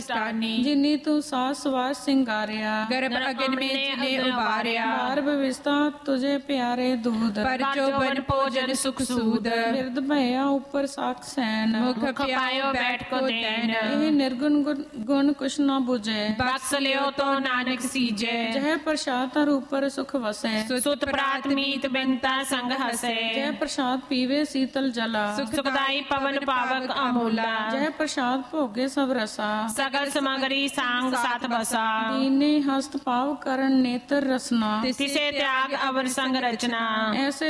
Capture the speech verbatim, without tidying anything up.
ਜਿਨੀ ਤੂੰ ਸਾਸ ਸਵਾਸ ਸਿੰਗਾਰਿਆ, ਗਰਭ ਅਗਨ में जिने उबारिया। ਬਾਰ ਬਵਿਸਤਾ ਤੁਝੇ ਪਿਆਰੇ ਦੂਧ, पर चौबन भोजन सुख सूद। ਬਿਰਦ ਭਇਆ ਉੱਪਰ ਸਾਖ ਸੈਨ, मुख पायो बैठ को दैन। ਇਹ ਨਿਰਗੁਣ ਗੁਣ- ਗੁਣ ਕੁਛ ਨਾ ਬੁਝੇ, बख्श लियो तो नानक सीजे। ਜਹ ਪ੍ਰਸਾਦ ਤਰ ਉੱਪਰ ਸੁਖ ਵਸੈ, सुत प्रात मीत बिनता संग हसे। ਜਹ ਪ੍ਰਸਾਦ ਪੀਵੇ ਸੀਤਲ ਜਲਾ, सुखदाई पवन पावक अमूला। ਜਹ ਪ੍ਰਸਾਦ ਭੋਗੇ ਸਭ ਰਸਾ, सगल समगरी सांग सात बसा। ਦੀਨੇ ਹਸਤ ਪਾਵ ਕਰਨ ਨੇਤਰ ਰਸਨਾ, तिसे त्याग अवर संग रचना। ਐਸੇ